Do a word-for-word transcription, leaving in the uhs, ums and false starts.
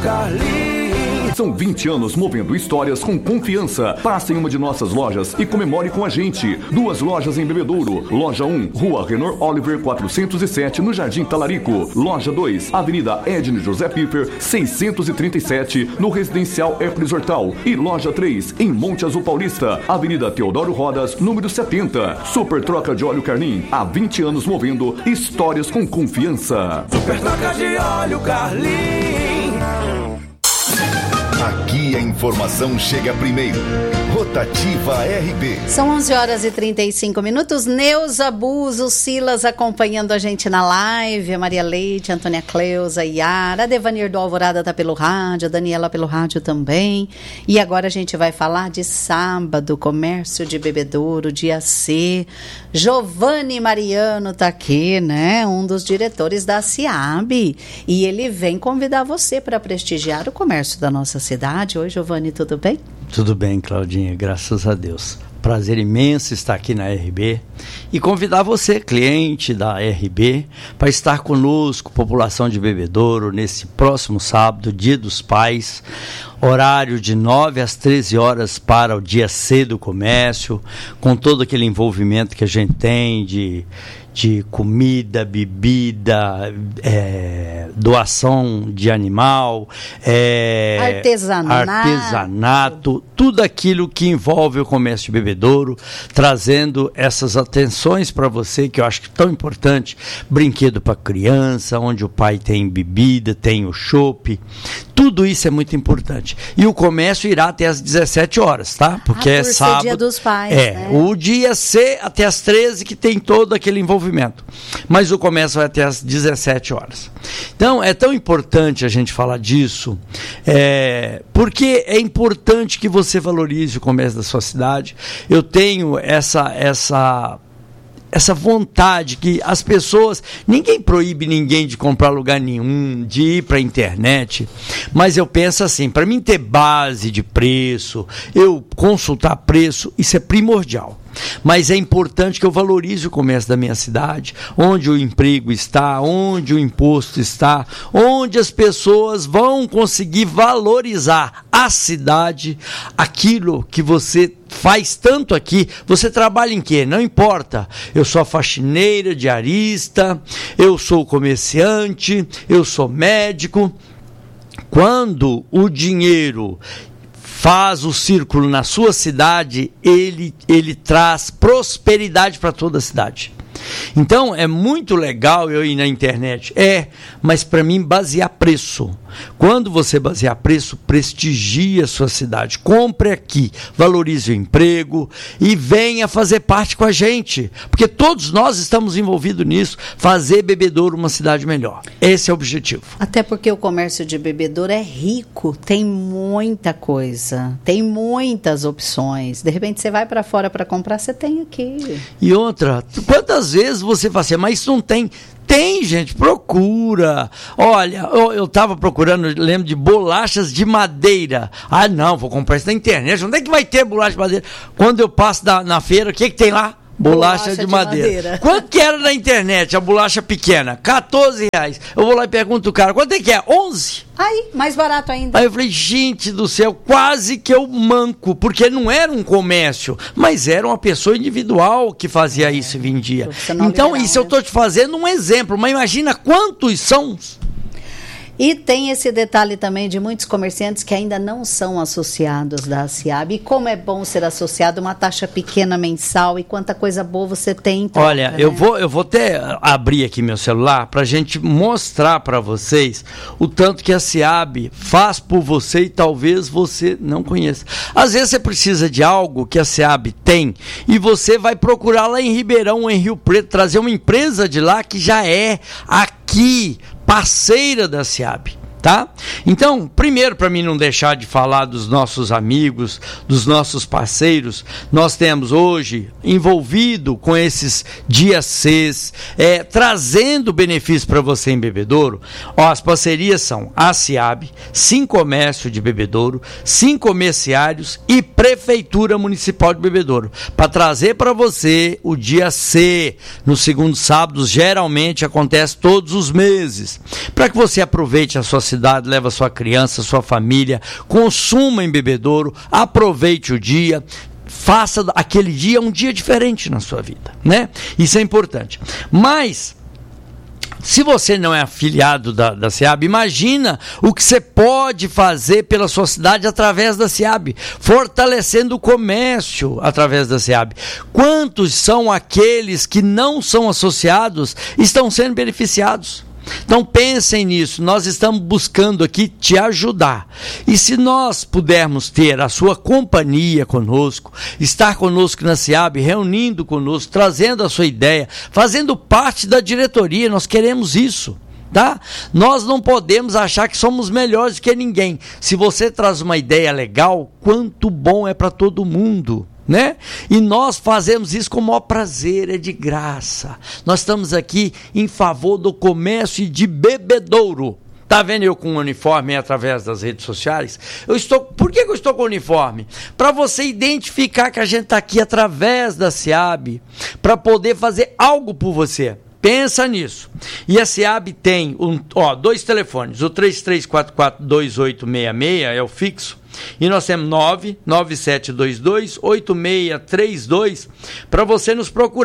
Carlinhos. São vinte anos movendo histórias com confiança. Passe em uma de nossas lojas e comemore com a gente. Duas lojas em Bebedouro. Loja um, Rua Renor Oliver quatrocentos e sete, no Jardim Talarico. Loja dois, Avenida Edne José Piffer, seiscentos e trinta e sete, no Residencial Hercules Hortal. E Loja três, em Monte Azul Paulista, Avenida Teodoro Rodas, número setenta. Super Troca de Óleo Carnim. Há vinte anos movendo histórias com confiança. Super Troca de Óleo Carlim. Aqui a informação chega primeiro. Rotativa R B. São onze horas e trinta e cinco minutos. Neuza Buzo, Silas acompanhando a gente na live. A Maria Leite, a Antônia Cleusa, a Yara, a Devanir do Alvorada tá pelo rádio, a Daniela pelo rádio também. E agora a gente vai falar de sábado, comércio de Bebedouro, dia C. Giovanni Mariano tá aqui, né? Um dos diretores da SIAB. E ele vem convidar você para prestigiar o comércio da nossa cidade. Oi, Giovanni, tudo bem? Tudo bem, Claudinha, graças a Deus. Prazer imenso estar aqui na R B e convidar você, cliente da R B, para estar conosco, população de Bebedouro, nesse próximo sábado, Dia dos Pais, horário de nove às treze horas para o dia C do comércio, com todo aquele envolvimento que a gente tem de... de comida, bebida, é, doação de animal, é, artesanato. artesanato, tudo aquilo que envolve o comércio de Bebedouro, trazendo essas atenções para você, que eu acho que é tão importante, brinquedo para criança, onde o pai tem bebida, tem o chopp, tudo isso é muito importante. E o comércio irá até às dezessete horas, tá? Porque ah, por é sábado. Dia dos Pais, é, né? O dia C até às treze, que tem todo aquele envolvimento. Mas o comércio vai até às dezessete horas. Então, é tão importante a gente falar disso, é, porque é importante que você valorize o comércio da sua cidade. Eu tenho essa... essa essa vontade que as pessoas, ninguém proíbe ninguém de comprar lugar nenhum, de ir para a internet, mas eu penso assim, para mim ter base de preço, eu consultar preço, isso é primordial. Mas é importante que eu valorize o comércio da minha cidade, onde o emprego está, onde o imposto está, onde as pessoas vão conseguir valorizar a cidade, aquilo que você faz tanto aqui. Você trabalha em quê? Não importa. Eu sou a faxineira, diarista, eu sou comerciante, eu sou médico. Quando o dinheiro faz o círculo na sua cidade, ele, ele traz prosperidade para toda a cidade. Então, é muito legal eu ir na internet. É, mas para mim, basear preço. Quando você basear preço, prestigia a sua cidade. Compre aqui, valorize o emprego e venha fazer parte com a gente. Porque todos nós estamos envolvidos nisso, fazer Bebedouro uma cidade melhor. Esse é o objetivo. Até porque o comércio de Bebedouro é rico, tem muita coisa, tem muitas opções. De repente, você vai para fora para comprar, você tem aqui. E outra, quantas vezes você fala assim, mas isso não tem... Tem, gente, procura. Olha, eu estava procurando, lembro de bolachas de madeira. Ah, não, vou comprar isso na internet. Onde é que vai ter bolacha de madeira? Quando eu passo na, na feira, o que, que tem lá? Bolacha, bolacha de, de madeira. madeira. Quanto que era na internet a bolacha pequena? quatorze reais. Eu vou lá e pergunto o cara, quanto é que é? onze? Aí, mais barato ainda. Aí eu falei, gente do céu, quase que eu manco, porque não era um comércio, mas era uma pessoa individual que fazia é, isso e vendia. Então, liberal, isso né? Eu estou te fazendo um exemplo, mas imagina quantos são... E tem esse detalhe também de muitos comerciantes que ainda não são associados da SIAB. E como é bom ser associado, uma taxa pequena mensal e quanta coisa boa você tem em troca. Olha, né? eu vou, eu vou até abrir aqui meu celular para a gente mostrar para vocês o tanto que a SIAB faz por você e talvez você não conheça. Às vezes você precisa de algo que a SIAB tem e você vai procurar lá em Ribeirão ou em Rio Preto, trazer uma empresa de lá que já é aqui parceira da SIAB, tá? Então, primeiro, para mim não deixar de falar dos nossos amigos, dos nossos parceiros, nós temos hoje envolvido com esses dias Cs, é, trazendo benefício para você em Bebedouro. Ó, as parcerias são a SIAB, Sim Comércio de Bebedouro, Sim Comerciários e Prefeitura Municipal de Bebedouro, para trazer para você o dia C, no segundo sábado, geralmente acontece todos os meses, para que você aproveite a sua cidade cidade, leva sua criança, sua família, consuma em Bebedouro, aproveite o dia, faça aquele dia um dia diferente na sua vida, né? Isso é importante. Mas se você não é afiliado da, da SEAB, imagina o que você pode fazer pela sua cidade através da SEAB, fortalecendo o comércio através da SEAB. Quantos são aqueles que não são associados e estão sendo beneficiados? Então pensem nisso, nós estamos buscando aqui te ajudar. E se nós pudermos ter a sua companhia conosco, estar conosco na SEAB, reunindo conosco, trazendo a sua ideia, fazendo parte da diretoria, nós queremos isso. Tá? Nós não podemos achar que somos melhores do que ninguém. Se você traz uma ideia legal, quanto bom é para todo mundo, né? E nós fazemos isso com o maior prazer, é de graça. Nós estamos aqui em favor do comércio de Bebedouro. Tá vendo eu com o uniforme através das redes sociais? Eu estou, por que eu estou com o uniforme? Para você identificar que a gente está aqui através da SEAB, para poder fazer algo por você. Pensa nisso. E a SEAB tem um, ó, dois telefones. O três três quatro quatro, dois oito seis seis é o fixo. E nós temos nove nove sete dois dois, oito seis três dois para você nos procurar.